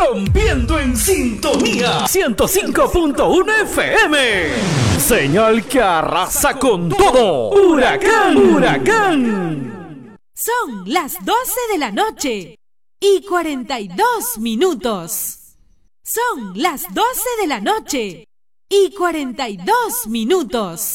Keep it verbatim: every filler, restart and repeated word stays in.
Rompiendo en sintonía ciento cinco punto uno F M. Señal que arrasa con todo. Huracán, huracán. Son las doce de la noche y cuarenta y dos minutos. Son las doce de la noche y cuarenta y dos minutos.